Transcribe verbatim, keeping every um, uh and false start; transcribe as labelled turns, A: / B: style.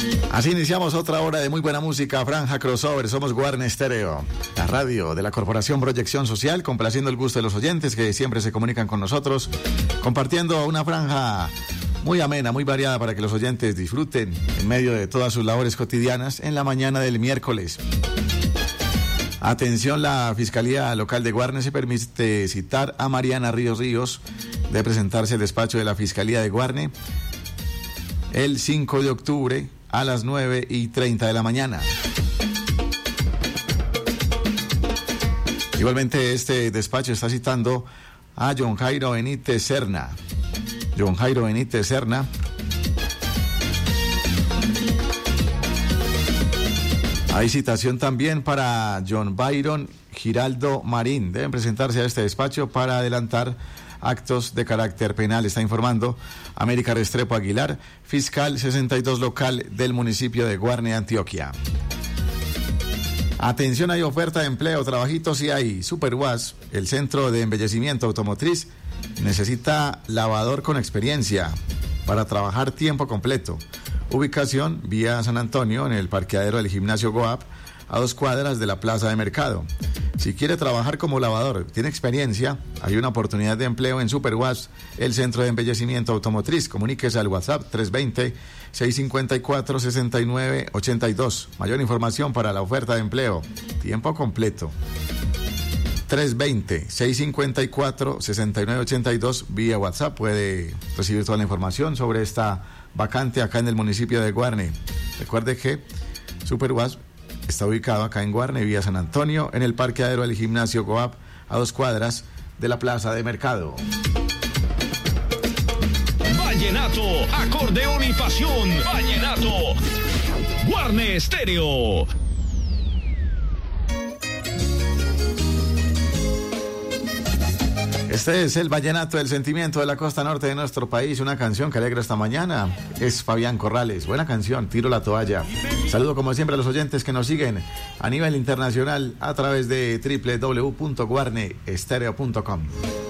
A: Así iniciamos otra hora de muy buena música, Franja Crossover. Somos Guarne Stereo, la radio de la Corporación Proyección Social, complaciendo el gusto de los oyentes que siempre se comunican con nosotros, compartiendo una franja muy amena, muy variada para que los oyentes disfruten en medio de todas sus labores cotidianas en la mañana del miércoles. Atención, la Fiscalía Local de Guarne se permite citar a Mariana Ríos Ríos de presentarse al despacho de la Fiscalía de Guarne el cinco de octubre a las nueve y treinta de la mañana. Igualmente, este despacho está citando a John Jairo Benítez Serna. John Jairo Benítez Serna hay citación también para John Byron Giraldo Marín. Deben presentarse a este despacho para adelantar actos de carácter penal. Está informando América Restrepo Aguilar, fiscal sesenta y dos local del municipio de Guarne, Antioquia. Atención, hay oferta de empleo, trabajitos y hay. Superwas, el centro de embellecimiento automotriz, necesita lavador con experiencia para trabajar tiempo completo. Ubicación, vía San Antonio, en el parqueadero del gimnasio Goap, a dos cuadras de la plaza de mercado. Si quiere trabajar como lavador, tiene experiencia, hay una oportunidad de empleo en Superwas, el centro de embellecimiento automotriz. Comuníquese al WhatsApp tres veinte, seiscientos cincuenta y cuatro, sesenta y nueve ochenta y dos. Mayor información para la oferta de empleo, tiempo completo. tres veinte, seiscientos cincuenta y cuatro, sesenta y nueve ochenta y dos vía WhatsApp. Puede recibir toda la información sobre esta vacante acá en el municipio de Guarne. Recuerde que Superwas está ubicado acá en Guarne, vía San Antonio, en el parqueadero del gimnasio Goap, a dos cuadras de la plaza de mercado.
B: Vallenato, acordeón y pasión. Vallenato, Guarne Stereo.
A: Este es el vallenato del sentimiento de la costa norte de nuestro país, una canción que alegra esta mañana. Es Fabián Corrales, buena canción, Tiro la toalla. Saludo como siempre a los oyentes que nos siguen a nivel internacional a través de doble u doble u doble u punto guarne stereo punto com.